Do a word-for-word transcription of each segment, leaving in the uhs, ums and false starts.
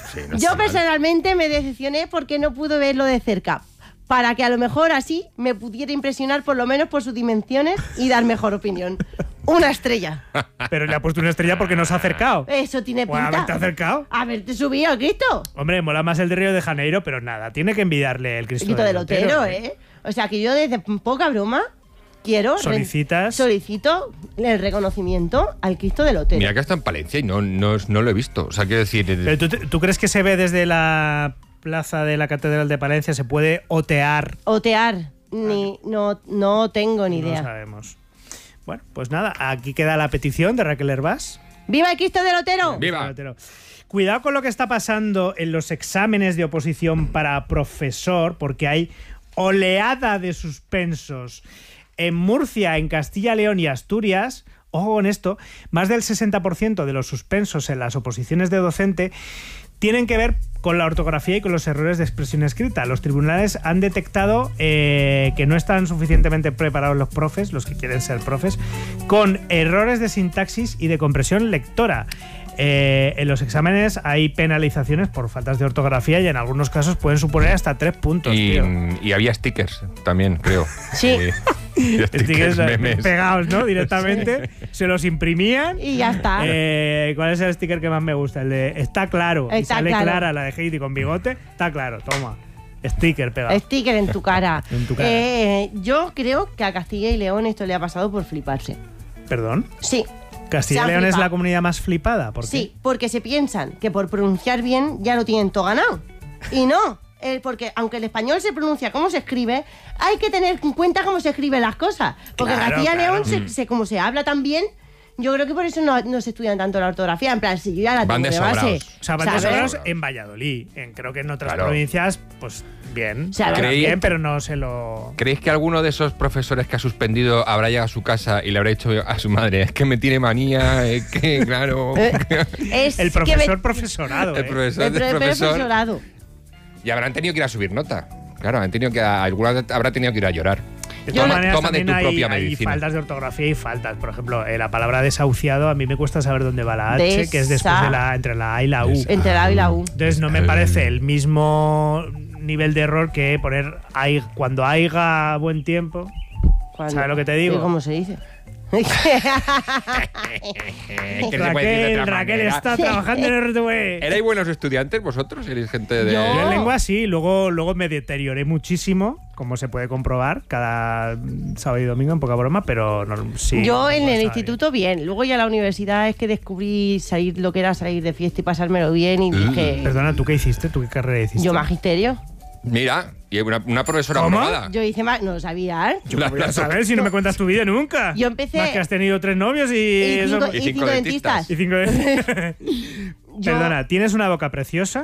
Sí, no Yo está personalmente me decepcioné porque no pude verlo de cerca. Para que a lo mejor así me pudiera impresionar por lo menos por sus dimensiones y dar mejor opinión. Una estrella. Pero le ha puesto una estrella porque no se ha acercado. Eso tiene Pues pinta. haberte acercado. Haberte subido, Cristo. Hombre, mola más el de Río de Janeiro, pero nada, tiene que envidiarle el Cristo, Cristo del Lotero, Lotero, ¿eh? O sea que yo desde poca broma quiero... Solicitas. Solicito el reconocimiento al Cristo del Lotero. Mira que está en Palencia y no, no, no lo he visto. O sea, quiero decir... Pero ¿tú, ¿tú crees que se ve desde la plaza de la Catedral de Palencia? ¿Se puede otear? Otear. Ni, no, no tengo ni idea. No sabemos. Bueno, pues nada, aquí queda la petición de Raquel Hervás. ¡Viva el Cristo del Lotero! ¡Viva! Lotero. Cuidado con lo que está pasando en los exámenes de oposición para profesor, porque hay oleada de suspensos. En Murcia, en Castilla, León y Asturias, ojo con esto, más del sesenta por ciento de los suspensos en las oposiciones de docente tienen que ver con la ortografía y con los errores de expresión escrita. Los tribunales han detectado eh, que no están suficientemente preparados los profes, los que quieren ser profes, con errores de sintaxis y de compresión lectora. Eh, en los exámenes hay penalizaciones por faltas de ortografía y en algunos casos pueden suponer hasta tres puntos. Y, tío. y había stickers también, creo. Sí. Eh, y Stickers memes. pegados, ¿no? Directamente. Se los imprimían. Y ya está. Eh, ¿Cuál es el sticker que más me gusta? El de está claro. Y Está sale claro. Clara, la de Heidi con bigote. Está claro, toma. Sticker pegado. Sticker en tu cara. En tu cara. Eh, yo creo que a Castilla y León esto le ha pasado por fliparse. ¿Perdón? Sí. ¿Castilla y Se han León es flipado. la comunidad más flipada? ¿Por qué? Sí, porque se piensan que por pronunciar bien ya lo tienen todo ganado. Y no. Eh, porque aunque el español se pronuncia como se escribe, hay que tener en cuenta cómo se escriben las cosas. Porque Claro, en Castilla y León, claro. se, se- como se habla tan bien, yo creo que por eso no, no se estudian tanto la ortografía. En plan, si yo ya la Van tengo de de base. sobraos. O sea, van ¿sabes? desobrados en Valladolid. En, creo que en otras Claro. provincias, pues bien. Se habla Creí- bien, pero no se lo... ¿Creéis que alguno de esos profesores que ha suspendido habrá llegado a su casa y le habrá dicho a su madre, es que me tiene manía, es que, claro... Eh, Es El que profesor me- profesorado, El ¿eh? profesor el del pro- profesor... profesorado. Y habrán tenido que ir a subir nota. Claro, han tenido que... Alguna habrá tenido que ir a llorar. De Yo todas no- maneras, Toma de también tu hay, propia hay medicina. faltas de ortografía y faltas. Por ejemplo, eh, la palabra desahuciado, a mí me cuesta saber dónde va la H, Desa- que es después de la, entre la A y la U. Desa- Entre la A y la U. Entonces no me parece el mismo nivel de error que poner hay, cuando haya buen tiempo. Cuando- ¿Sabes lo que te digo? ¿Y ¿Cómo se dice? Eh, que se puede decir de Raquel, otra Raquel manera. está trabajando en R T V. ¿Erais buenos estudiantes vosotros? ¿Erais gente de...? Yo- Yo en lengua sí, luego, luego me deterioré muchísimo, como se puede comprobar, cada sábado y domingo, en poca broma, pero no, sí. Yo en no el estaba instituto bien. Luego ya en la universidad es que descubrí salir lo que era salir de fiesta y pasármelo bien y dije... bien. Perdona, ¿tú qué hiciste? ¿Tú qué carrera hiciste? Yo magisterio. Mira, y una, una profesora ¿Cómo? aprobada. Yo hice más... No lo sabía, ¿eh? Yo qué voy a saber si no me cuentas tu vida nunca. Yo empecé- Más que has tenido tres novios y, Y eso- cinco, y y cinco cinco dentistas. dentistas. y cinco de... Yo- Perdona, tienes una boca preciosa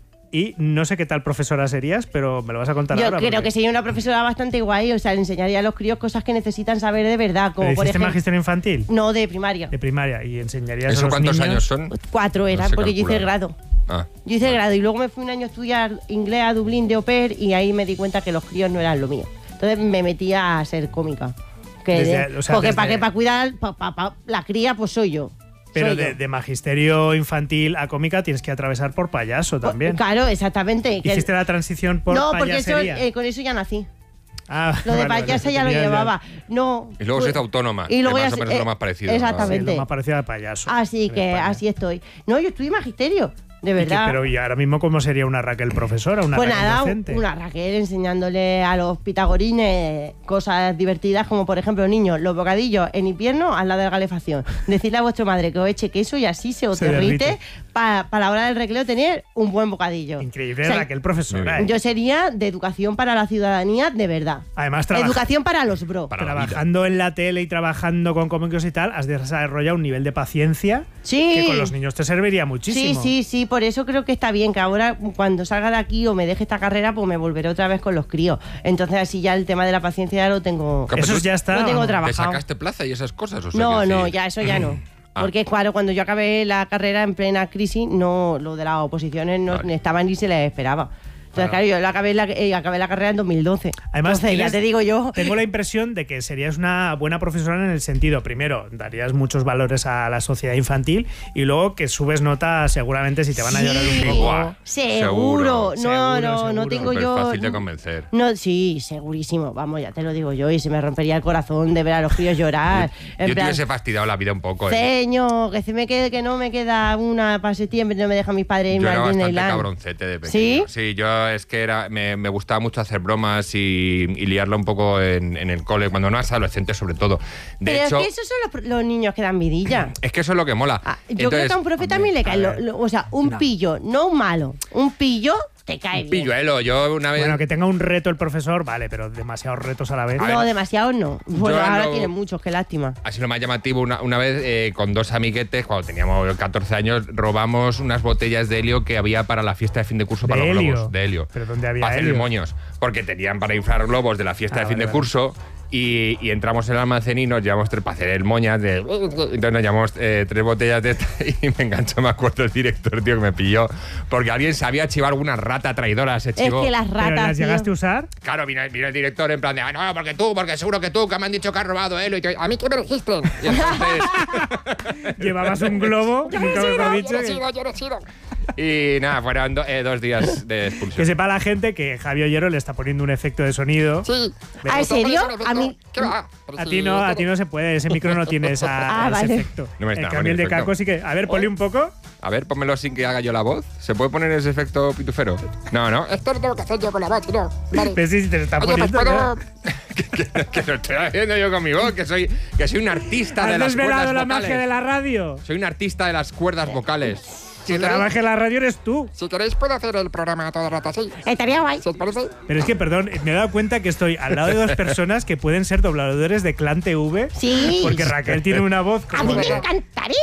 y no sé qué tal profesora serías, pero me lo vas a contar Yo ahora. creo porque- que sería una profesora bastante guay, o sea, le enseñaría a los críos cosas que necesitan saber de verdad, como ¿Pero por hiciste ejemplo... magisterio infantil? No, de primaria. De primaria. Y enseñarías a ¿Eso los cuántos niños? años son? Cuatro era, No se porque yo hice calcula. grado. Ah. Yo hice grado y luego me fui un año a estudiar inglés a Dublín de au pair y ahí me di cuenta que los críos no eran lo mío. Entonces me metí a ser cómica. Que Desde- de- o sea, porque desde- para que para cuidar pa- pa- pa- la cría, pues soy yo. Pero Soy de, yo. de magisterio infantil a cómica tienes que atravesar por payaso también. Claro, exactamente. que- ¿Hiciste la transición por no, porque eso, payasería? eh, con eso ya nací. Ah, Lo de vale, vale, payasa que ya lo tenías llevaba. No. Y luego pues- se hizo autónoma, Y luego que ya más o se- menos es lo eh, más parecido, ¿no? Sí, Exactamente. lo más parecido al payaso. Así en que España. así estoy. No, yo estudié magisterio, de ¿Y qué- verdad. pero ¿y ahora mismo cómo sería una Raquel profesora, una Pues Raquel nada, docente? una Raquel enseñándole a los pitagorines cosas divertidas, como por ejemplo, niños, los bocadillos en invierno al lado de la calefacción. Decirle a vuestra madre que os eche queso y así se os Se derrite derrite. para la hora del recreo tener un buen bocadillo. Increíble, O sea, Raquel profesora. ¿eh? Yo sería de educación para la ciudadanía de verdad. Además, trabaja- Educación para los bros. Para la vida. trabajando en la tele y trabajando con cómicos y tal, has desarrollado un nivel de paciencia Sí. que con los niños te serviría muchísimo. Sí, sí, sí, por eso creo que está bien que ahora cuando salga de aquí o me deje esta carrera, pues me volveré otra vez con los críos. Entonces así ya el tema de la paciencia ya lo tengo, ¿Qué Eso pasó? ya está. lo tengo vamos. ¿Te trabajado. sacaste plaza y esas cosas? O sea, No, que no, sí. ya eso ya no. Ah. Porque claro, cuando yo acabé la carrera en plena crisis, no, lo de las oposiciones no Vale. estaban ni se les esperaba. Entonces, claro, yo la acabé, la, eh, acabé la carrera en dos mil doce. Además, Entonces, ya tienes- te digo yo. Tengo la impresión de que serías una buena profesora en el sentido, primero, darías muchos valores a la sociedad infantil y luego que subes nota seguramente si te van a llorar un Sí, poco. Buah, seguro. seguro. No, Seguro, no, no seguro. tengo Súper yo. fácil de convencer. No, sí, segurísimo. Vamos, ya te lo digo yo. Y se me rompería el corazón de ver a los críos llorar. En Yo te plan, hubiese fastidiado la vida un poco. ¿eh? Ceño, que se me quede, que no me queda una para septiembre, no me deja mis padres Yo irme era al bastante Disneyland. cabroncete de pequeño. ¿Sí? Sí, yo es que era, me, me gustaba mucho hacer bromas y, y liarla un poco en, en el cole, cuando no eras adolescente sobre todo. De Pero hecho, es que esos son los, los niños que dan vidilla. es que eso es lo que mola. Ah, yo creo que a un profe también le cae. lo- lo- o sea, un no. pillo, no un malo. Un pillo te cae bien. Pilluelo, yo una vez... Bueno, que tenga un reto el profesor, vale, pero demasiados retos a la vez. A No, ver, demasiado no. Bueno, yo ahora lo- tiene muchos, qué lástima. Ha sido lo más llamativo. Una, una vez eh, con dos amiguetes, cuando teníamos catorce años, robamos unas botellas de helio que había para la fiesta de fin de curso para ¿De los helio? globos. De helio. ¿Pero dónde había Para hacer helio? moños. Porque tenían para inflar globos de la fiesta Ah, de fin vale, de vale. curso. Y, y entramos en el almacén y nos llevamos tres para hacer el moñas. De, entonces nos llevamos eh, tres botellas de esta y me enganchó, me acuerdo, el director, tío, que me pilló. Porque alguien sabía chivar alguna rata traidora, se Es chivó. que las ¿Pero ratas. las tío. llegaste a usar? Claro, vino, vino el director en plan de, ah, no, porque tú, porque seguro que tú, que me han dicho que has robado él. Y yo, a mí que me registren. Y entonces, Llevabas un globo, nunca mejor dicho. que- y nada, fueron do- eh, dos días de Que expulsión. sepa la gente que Javi Ollero le está poniendo un efecto de sonido. Sí. ¿Ah, en serio? A mí. ¿Qué va? Pero A si ti no, a tiene- ti no se puede, ese micro no tiene esa, Ah, ese vale. efecto. No me En está, cambio el de perfecto. Caco sí que... A ver, ponle un poco. A ver, pónmelo sin que haga yo la voz. ¿Se puede poner ese efecto pitufero? No, no. Esto lo tengo que hacer yo con la voz, ¿no? Vale. Ves si te lo está Oye, pues poniendo. puedo... ¿no? Que lo estoy haciendo yo con mi voz, que soy, que soy un artista de ¿Has las desvelado cuerdas la vocales. magia de la radio? Soy un artista de las cuerdas vocales. Si la magia de la radio eres tú. Si queréis puedo hacer el programa todo el rato así. Estaría guay. ¿Si os parece? Pero es que, perdón, me he dado cuenta que estoy al lado de dos personas que pueden ser dobladores de Clan T V. Sí. Porque Raquel tiene una voz A como mí me de- encantaría.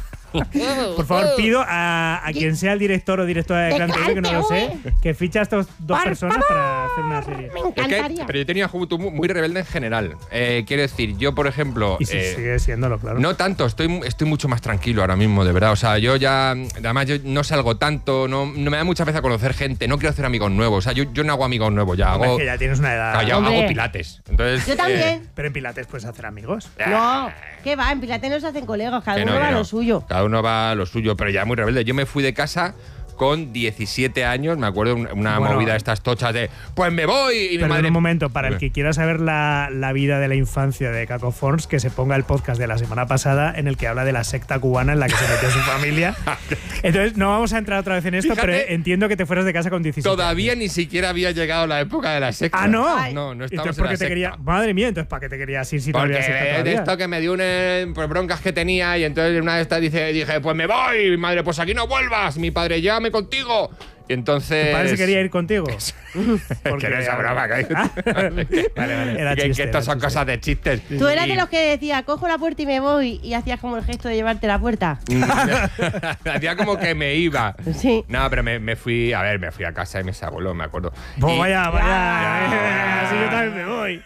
Por favor, pido a, a quien sea el director o directora de De Clan T V, que no lo sé, Clan T V. que ficha a estas dos Por personas favor. para hacer una serie. Me Es que, encantaría. pero yo tenía una juventud muy, muy rebelde en general. Eh, quiero decir, yo, por ejemplo. Y si eh, sigue siéndolo, claro. No tanto, estoy, estoy mucho más tranquilo ahora mismo, de verdad. O sea, yo ya, además, yo no salgo tanto, no, no me da mucha vez a conocer gente, no quiero hacer amigos nuevos. O sea, yo, yo no hago amigos nuevos, ya Hombre, hago, es que ya tienes una edad. claro, ya Hombre. hago pilates. Entonces, Yo eh, también. Pero en Pilates puedes hacer amigos. No, ¿qué va? En Pilates no se hacen colegas, cada que uno no, va que a no. lo suyo. Cada uno va a lo suyo, pero ya muy rebelde. Yo me fui de casa con diecisiete años, me acuerdo una una Bueno. movida de estas tochas de, pues me voy y mi Perdón madre... un momento, para el Dime. que quiera saber la, la vida de la infancia de Caco Forns, que se ponga el podcast de la semana pasada en el que habla de la secta cubana en la que se metió su familia. Entonces, no vamos a entrar otra vez en esto, Fíjate, pero entiendo que te fueras de casa con diecisiete. Todavía ni siquiera había llegado la época de la secta. Ah, no. No, no Entonces, estamos ¿por en qué la te secta. quería? Madre mía, entonces, ¿para qué te querías ir si no Porque había secta de todavía? esto que me dio una por broncas que tenía y entonces una de estas dice, dije, pues me voy, y mi madre, pues aquí no vuelvas, mi padre, llévame contigo. Y entonces... ¿Tu padre se quería ir contigo? Que no es broma, que, Ah, vale, vale. Era que, chiste, que era estas son chiste. cosas de chistes. Tú eras Y- de los que decía, cojo la puerta y me voy, y hacías como el gesto de llevarte la puerta. Hacía como que me iba. Sí. No, pero me, me fui, a ver, me fui a casa de mis abuelos, me acuerdo. Pues Y- vaya, vaya. Ya. Así yo también me voy.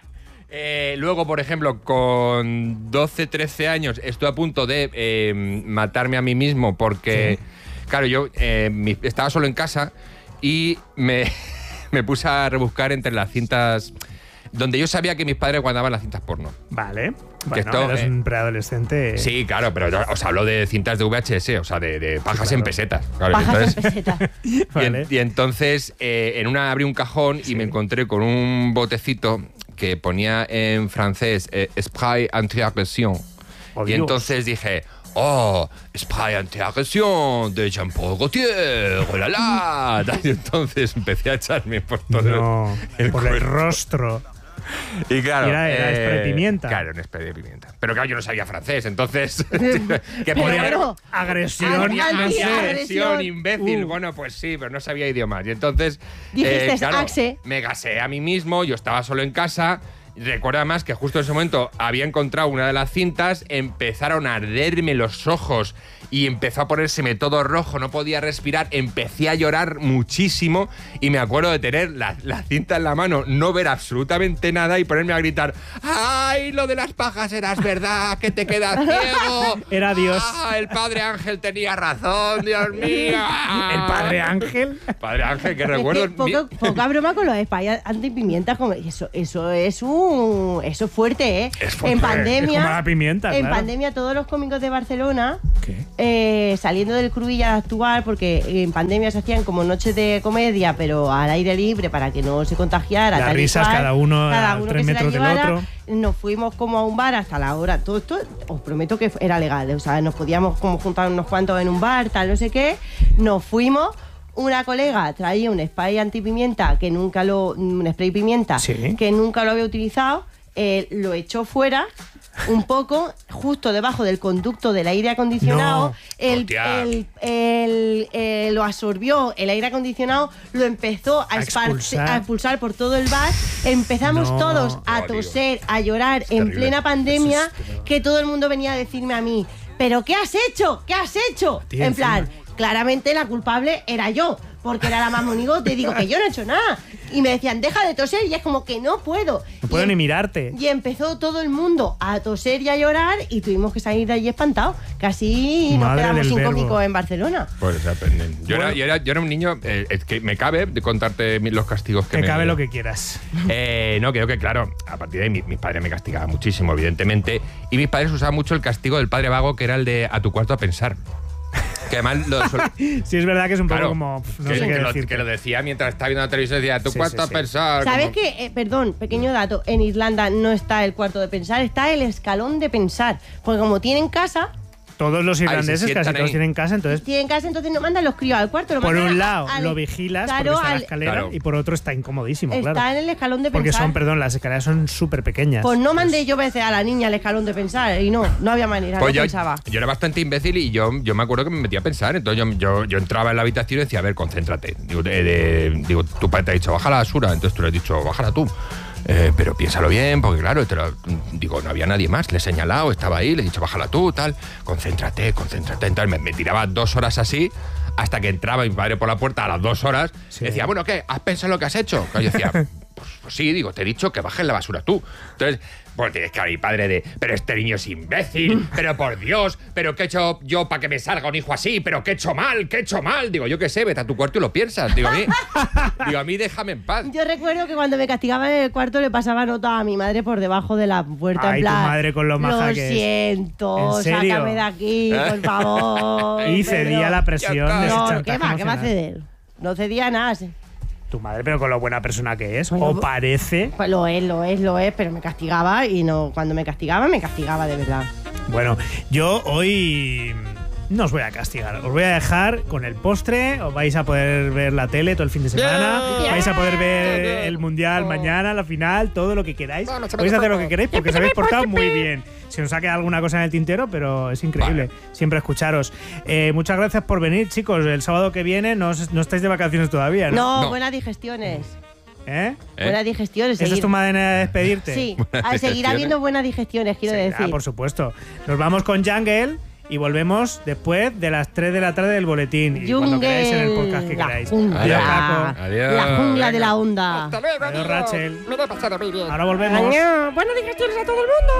Eh, luego, por ejemplo, con doce, trece años estuve a punto de eh, matarme a mí mismo porque, claro, yo eh, mi- estaba solo en casa y me, me puse a rebuscar entre las cintas donde yo sabía que mis padres guardaban las cintas porno. Vale. Bueno, esto, eres eh, un preadolescente. Sí, claro, pero yo os hablo de cintas de V H S, o sea, de, de pajas en pesetas. Claro, Pajas entonces- en peseta. Y, en- Vale. y entonces eh, en una abrí un cajón y me encontré con un botecito que ponía en francés eh, spray anti-agression. Oh, y Dios. entonces dije, oh, spray anti-agression de Jean-Paul Gaultier, oh la la. Y entonces empecé a echarme por todo No, el por el cuerpo. rostro. Y claro, Era- era spray de pimienta. Claro, un spray de pimienta. Pero claro, yo no sabía francés, entonces que Pero podía haber- bueno, Agresión, Anti- no sé. agresión. agresión, imbécil. Uh. Bueno, pues sí, pero no sabía idiomas. Y entonces Dijiste, claro, "Axe". me gasé a mí mismo, yo estaba solo en casa recuerdo además que justo en ese momento había encontrado una de las cintas, empezaron a arderme los ojos y empezó a ponérseme todo rojo, no podía respirar, empecé a llorar muchísimo y me acuerdo de tener la, la cinta en la mano, no ver absolutamente nada y ponerme a gritar: ¡ay, lo de las pajas eras verdad, que te quedas ciego! Era Dios. ¡Ah, el padre Ángel tenía razón, Dios mío! ¿El padre Ángel? Padre Ángel, que Es recuerdo... que poco- poca broma con los espaguetis antipimientas. Como, eso, eso es un. Eso es fuerte, ¿eh? Es fuerte. En pandemia. Es como la pimienta, En claro. pandemia, todos los cómicos de Barcelona, ¿Qué? eh, saliendo del Cruïlla a actuar, porque en pandemia se hacían como noches de comedia, pero al aire libre para que no se contagiara. Las tal y risas, cual, cada uno a uno tres que se la metros del llevara. otro. Nos fuimos como a un bar hasta la hora. Todo esto, os prometo que era legal. O sea, nos podíamos como juntar unos cuantos en un bar, tal, no sé qué. Nos fuimos. Una colega traía un spray antipimienta que nunca lo. Un spray pimienta Sí. que nunca lo había utilizado. Eh, lo echó fuera un poco, justo debajo del conducto del aire acondicionado. No. El, Hostia. el- el- eh, lo absorbió el aire acondicionado, lo empezó a, A esparce- expulsar. a expulsar por todo el bar. Empezamos No. todos a Oh, tío. toser, a llorar en terrible. plena pandemia, Eso es- que todo el mundo venía a decirme a mí: ¿pero qué has hecho? ¿Qué has hecho? ti En encima. plan, claramente la culpable era yo, porque era la más monigote. Digo que yo no he hecho nada. Y me decían: deja de toser, y es como que no puedo. No puedo Y ni em- mirarte. Y empezó todo el mundo a toser y a llorar y tuvimos que salir de allí espantados. Casi nos Madre quedamos del sin verbo. cómicos en Barcelona. Pues sorprendente. Yo, era, yo, era, yo era un niño, eh, es que me cabe de contarte mi- los castigos que Que me... cabe lo que quieras. Eh, no, creo que claro, a partir de ahí mi- mis padres me castigaban muchísimo, evidentemente, y mis padres usaban mucho el castigo del padre vago, que era el de a tu cuarto a pensar. Que además lo, sol- Sí, es verdad que es un poco claro, como. pf, No que, sé qué que lo, decirte. que lo decía mientras estaba viendo la televisión, decía a tu Sí, cuarto sí, a sí. pensar. ¿Sabes como- qué? Eh, perdón, pequeño dato. En Irlanda no está el cuarto de pensar, está el escalón de pensar. Porque como tienen casa, Todos los irlandeses sientan casi todos ahí. tienen casa, entonces tienen casa, entonces no mandan los críos al cuarto. Lo por mandan un a- lado al- lo vigilas claro, porque está en la al- escalera Claro. y por otro está incomodísimo, está claro. en el escalón de Porque pensar. son, perdón, las escaleras son súper pequeñas. Pues no mandé yo veces a la niña al escalón de pensar y no, no había manera, Pues no yo, pensaba. yo era bastante imbécil y yo, yo me acuerdo que me metía a pensar. Entonces yo, yo, yo entraba en la habitación y decía: a ver, concéntrate. Digo, de- de- digo, tu padre te ha dicho, baja la basura. Entonces tú le has dicho, bájala tú. Eh, pero piénsalo bien, porque claro, te lo- digo, no había nadie más. Le he señalado, estaba ahí, le he dicho, bájala tú, tal. Concéntrate, concéntrate. Entonces me, me tiraba dos horas así, hasta que entraba mi padre por la puerta a las dos horas. Sí. Y decía, bueno, ¿qué? ¿Has pensado lo que has hecho? Claro, yo decía, pues, pues sí, digo, te he dicho que bajes la basura tú. Entonces, pues tienes que mi padre de, pero este niño es imbécil, pero por Dios, pero ¿qué he hecho yo para que me salga un hijo así? ¿Pero qué he hecho mal? ¿Qué he hecho mal? Digo, yo qué sé, vete a tu cuarto y lo piensas. Digo, a mí, digo, a mí déjame en paz. Yo recuerdo que cuando me castigaban en el cuarto le pasaba nota a mi madre por debajo de la puerta. Ay, en tu plan, madre con lo maja lo que es". siento, ¿En serio? sácame de aquí, por favor. Y pero- cedía la presión Ya de ese está. No, chantaje ¿qué va? ¿Qué va a emocional. ceder? No cedía nada. sí. Tu madre, pero con lo buena persona que es. Bueno, o parece. Pues lo es, lo es, lo es, pero me castigaba y no, cuando me castigaba, me castigaba de verdad. Bueno, yo hoy no os voy a castigar. Os voy a dejar con el postre. Os vais a poder ver la tele todo el fin de semana. Bien. Vais a poder ver Bien. el mundial Oh. mañana, la final, todo lo que queráis. Bueno, se me Podéis hacer lo fue. que queráis porque os habéis portado muy bien. Se nos ha quedado alguna cosa en el tintero, pero es increíble siempre escucharos. Eh, muchas gracias por venir, chicos. El sábado que viene no, os- no estáis de vacaciones todavía, ¿no? No, No. buenas digestiones. ¿Eh? ¿Eh? Buenas digestiones. ¿Esa es seguir- tu manera de despedirte? Sí, a seguir digestiones. habiendo buenas digestiones, quiero Seguirá, decir. por supuesto. Nos vamos con Jungle y volvemos después de las tres de la tarde del boletín. Y cuando Jungle, queráis en el podcast que la queráis. jungla. Adiós, Paco. Adiós. La jungla de Venga. la onda. Hasta luego, Adiós, amigos. Rachel. Me lo he pasado muy bien. Ahora volvemos. Buenas digestiones a todo el mundo.